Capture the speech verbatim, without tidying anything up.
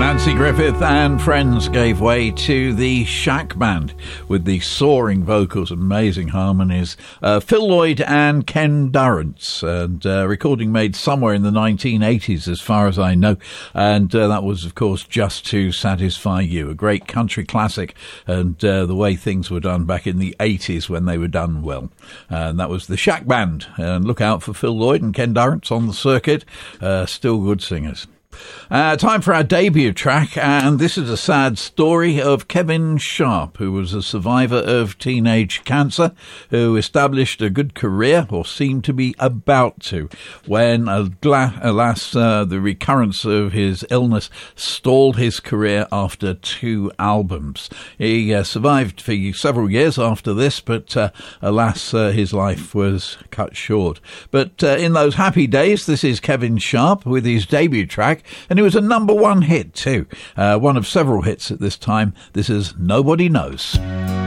Nancy Griffith and friends gave way to the Shack Band with the soaring vocals, amazing harmonies. Uh, Phil Lloyd and Ken Durrance, and uh, recording made somewhere in the nineteen eighties as far as I know, and uh, that was of course Just to Satisfy You, a great country classic, and uh, the way things were done back in the eighties when they were done well. And that was the Shack Band, and look out for Phil Lloyd and Ken Durrance on the circuit, uh, still good singers. Uh, time for our debut track, and this is a sad story of Kevin Sharp, who was a survivor of teenage cancer, who established a good career, or seemed to be about to, when, alas, uh, the recurrence of his illness stalled his career after two albums. He uh, survived for several years after this, but uh, alas, uh, his life was cut short. But uh, in those happy days, this is Kevin Sharp with his debut track, and it was a number one hit too. Uh, one of several hits at this time. This is Nobody Knows.